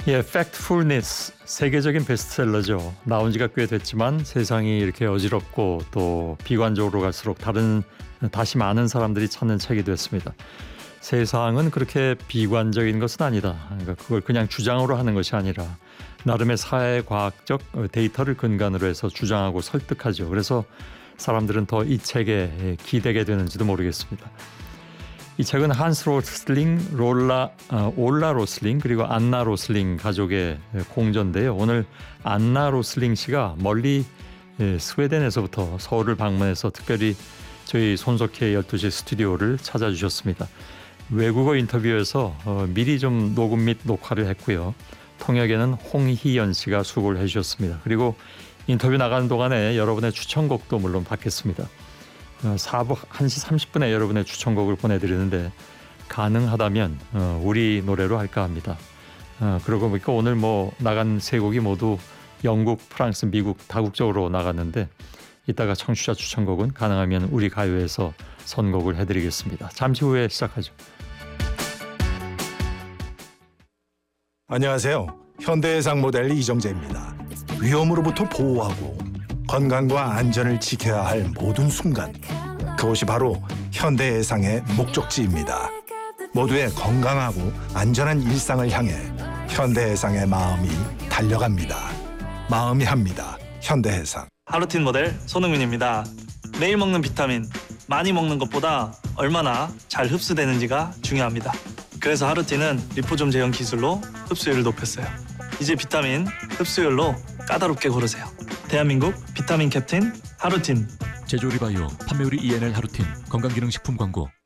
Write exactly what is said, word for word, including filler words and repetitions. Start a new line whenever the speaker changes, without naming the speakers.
예, Factfulness 세계적인 베스트셀러죠. 나온 지가 꽤 됐지만 세상이 이렇게 어지럽고 또 비관적으로 갈수록 다른 다시 많은 사람들이 찾는 책이 됐습니다. 세상은 그렇게 비관적인 것은 아니다. 그러니까 그걸 그냥 주장으로 하는 것이 아니라 나름의 사회과학적 데이터를 근간으로 해서 주장하고 설득하죠. 그래서 사람들은 더 이 책에 기대게 되는지도 모르겠습니다. 이 책은 한스 로슬링, 롤라, 어, 올라 로슬링 그리고 안나 로슬링 가족의 공전인데요. 오늘 안나 로슬링 씨가 멀리 예, 스웨덴에서부터 서울을 방문해서 특별히 저희 손석희의 열두 시 스튜디오를 찾아주셨습니다. 외국어 인터뷰에서 어, 미리 좀 녹음 및 녹화를 했고요. 통역에는 홍희연 씨가 수고를 해주셨습니다. 그리고 인터뷰 나가는 동안에 여러분의 추천곡도 물론 받겠습니다. 사부 한 시 삼십 분에 여러분의 추천곡을 보내드리는데 가능하다면 어, 우리 노래로 할까 합니다. 어, 그러고 보니까 오늘 뭐 나간 세 곡이 모두 영국, 프랑스, 미국 다국적으로 나갔는데 이따가 청취자 추천곡은 가능하면 우리 가요에서 선곡을 해드리겠습니다. 잠시 후에 시작하죠.
안녕하세요. 현대해상 모델 이정재입니다. 위험으로부터 보호하고 건강과 안전을 지켜야 할 모든 순간, 그것이 바로 현대해상의 목적지입니다. 모두의 건강하고 안전한 일상을 향해 현대해상의 마음이 달려갑니다. 마음이 합니다. 현대해상.
하루틴 모델 손흥민입니다. 매일 먹는 비타민, 많이 먹는 것보다 얼마나 잘 흡수되는지가 중요합니다. 그래서 하루틴은 리포좀 제형 기술로 흡수율을 높였어요. 이제 비타민 흡수율로 까다롭게 고르세요. 대한민국 비타민 캡틴 하루틴.
제조리 바이오 판매율이 이엔엘 하루틴 건강기능식품 광고.